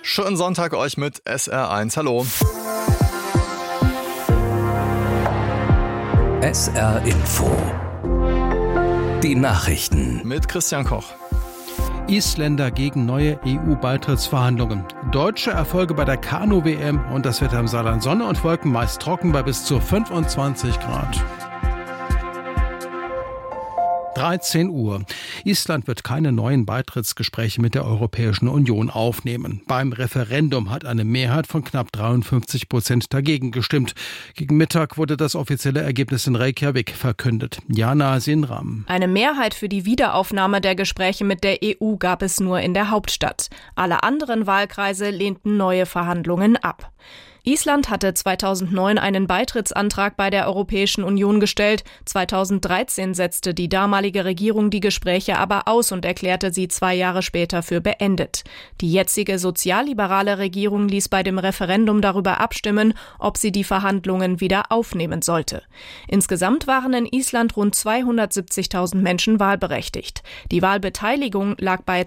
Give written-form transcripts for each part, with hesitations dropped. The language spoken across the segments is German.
Schönen Sonntag euch mit SR1. Hallo. SR Info. Die Nachrichten. Mit Christian Koch. Isländer gegen neue EU-Beitrittsverhandlungen. Deutsche Erfolge bei der Kanu-WM und das Wetter im Saarland. Sonne und Wolken, meist trocken bei bis zu 25 Grad. 13 Uhr. Island wird keine neuen Beitrittsgespräche mit der Europäischen Union aufnehmen. Beim Referendum hat eine Mehrheit von knapp 53% dagegen gestimmt. Gegen Mittag wurde das offizielle Ergebnis in Reykjavik verkündet. Jana Sinram. Eine Mehrheit für die Wiederaufnahme der Gespräche mit der EU gab es nur in der Hauptstadt. Alle anderen Wahlkreise lehnten neue Verhandlungen ab. Island hatte 2009 einen Beitrittsantrag bei der Europäischen Union gestellt. 2013 setzte die damalige Regierung die Gespräche aber aus und erklärte sie 2 Jahre später für beendet. Die jetzige sozialliberale Regierung ließ bei dem Referendum darüber abstimmen, ob sie die Verhandlungen wieder aufnehmen sollte. Insgesamt waren in Island rund 270.000 Menschen wahlberechtigt. Die Wahlbeteiligung lag bei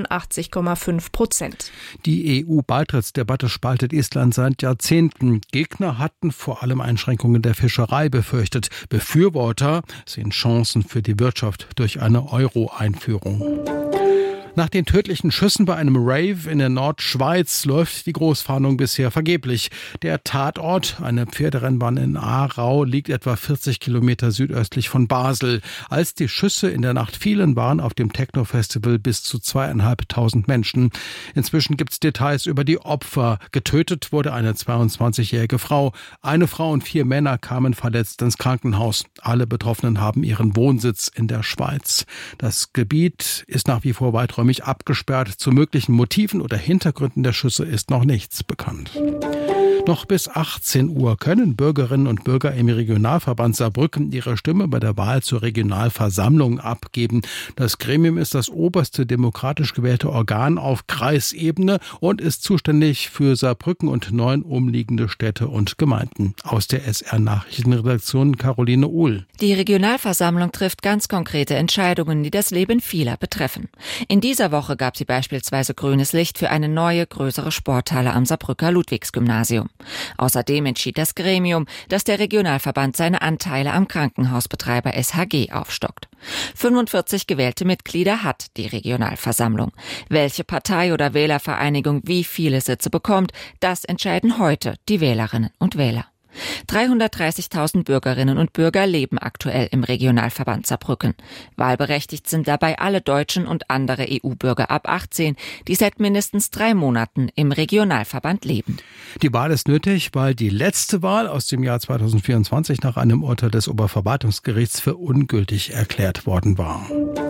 82,5%. Die EU-Beitrittsdebatte spaltet Island seit Jahrzehnten. Gegner hatten vor allem Einschränkungen der Fischerei befürchtet. Befürworter sehen Chancen für die Wirtschaft durch eine Euro-Einführung. Nach den tödlichen Schüssen bei einem Rave in der Nordschweiz läuft die Großfahndung bisher vergeblich. Der Tatort, eine Pferderennbahn in Aarau, liegt etwa 40 Kilometer südöstlich von Basel. Als die Schüsse in der Nacht fielen, waren auf dem Techno-Festival bis zu 2.500 Menschen. Inzwischen gibt es Details über die Opfer. Getötet wurde eine 22-jährige Frau. Eine Frau und 4 Männer kamen verletzt ins Krankenhaus. Alle Betroffenen haben ihren Wohnsitz in der Schweiz. Das Gebiet ist nach wie vor weiträumig abgesperrt. Zu möglichen Motiven oder Hintergründen der Schüsse ist noch nichts bekannt. Noch bis 18 Uhr können Bürgerinnen und Bürger im Regionalverband Saarbrücken ihre Stimme bei der Wahl zur Regionalversammlung abgeben. Das Gremium ist das oberste demokratisch gewählte Organ auf Kreisebene und ist zuständig für Saarbrücken und 9 umliegende Städte und Gemeinden. Aus der SR-Nachrichtenredaktion Caroline Uhl. Die Regionalversammlung trifft ganz konkrete Entscheidungen, die das Leben vieler betreffen. In dieser Woche gab sie beispielsweise grünes Licht für eine neue, größere Sporthalle am Saarbrücker Ludwigsgymnasium. Außerdem entschied das Gremium, dass der Regionalverband seine Anteile am Krankenhausbetreiber SHG aufstockt. 45 gewählte Mitglieder hat die Regionalversammlung. Welche Partei oder Wählervereinigung wie viele Sitze bekommt, das entscheiden heute die Wählerinnen und Wähler. 330.000 Bürgerinnen und Bürger leben aktuell im Regionalverband Saarbrücken. Wahlberechtigt sind dabei alle Deutschen und andere EU-Bürger ab 18, die seit mindestens 3 Monaten im Regionalverband leben. Die Wahl ist nötig, weil die letzte Wahl aus dem Jahr 2024 nach einem Urteil des Oberverwaltungsgerichts für ungültig erklärt worden war.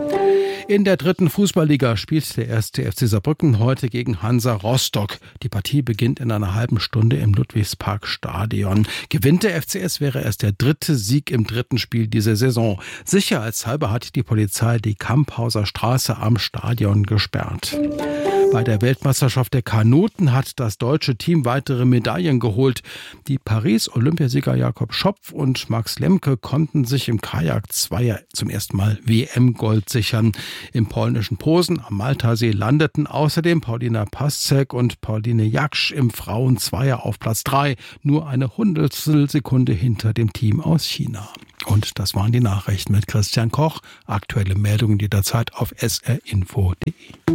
In der 3. Fußballliga spielt der 1. FC Saarbrücken heute gegen Hansa Rostock. Die Partie beginnt in einer halben Stunde im Ludwigsparkstadion. Gewinnt der FCS, wäre es der 3. Sieg im 3. Spiel dieser Saison. Sicherheitshalber hat die Polizei die Kamphauser Straße am Stadion gesperrt. Bei der Weltmeisterschaft der Kanuten hat das deutsche Team weitere Medaillen geholt. Die Paris-Olympiasieger Jakob Schopf und Max Lemke konnten sich im Kajak-Zweier zum ersten Mal WM-Gold sichern. Im polnischen Posen am Maltasee landeten außerdem Paulina Pasek und Pauline Jaksch im Frauenzweier auf Platz 3, nur eine Hundertstelsekunde hinter dem Team aus China. Und das waren die Nachrichten mit Christian Koch. Aktuelle Meldungen jederzeit auf srinfo.de.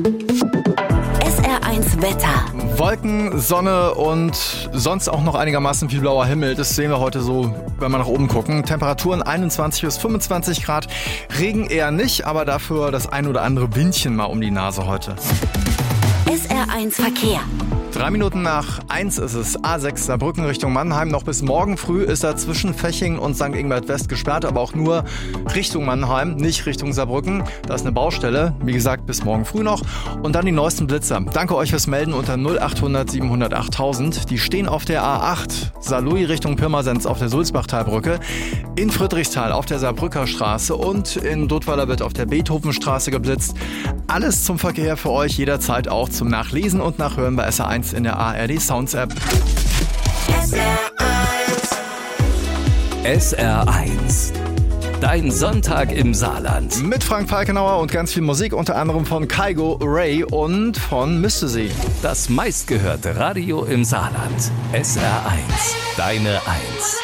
SR1 Wetter. Wolken, Sonne und sonst auch noch einigermaßen viel blauer Himmel. Das sehen wir heute so, wenn wir nach oben gucken. Temperaturen 21 bis 25 Grad. Regen eher nicht, aber dafür das ein oder andere Windchen mal um die Nase heute. SR1 Verkehr. 3 Minuten nach 1 ist es. A6 Saarbrücken Richtung Mannheim. Noch bis morgen früh ist er zwischen Feching und St. Ingbert West gesperrt, aber auch nur Richtung Mannheim, nicht Richtung Saarbrücken. Da ist eine Baustelle. Wie gesagt, bis morgen früh noch. Und dann die neuesten Blitzer. Danke euch fürs Melden unter 0800 700 8000. Die stehen auf der A8 Saarlouis Richtung Pirmasens auf der Sulzbachtalbrücke, in Friedrichsthal auf der Saarbrücker Straße und in Dudweiler wird auf der Beethovenstraße geblitzt. Alles zum Verkehr für euch jederzeit auch zum Nachlesen und Nachhören bei SR1 in der ARD Sounds App. SR1 Dein Sonntag im Saarland. Mit Frank Falkenauer und ganz viel Musik, unter anderem von Kygo, Ray und von Mystery. Das meistgehörte Radio im Saarland. SR1, deine 1.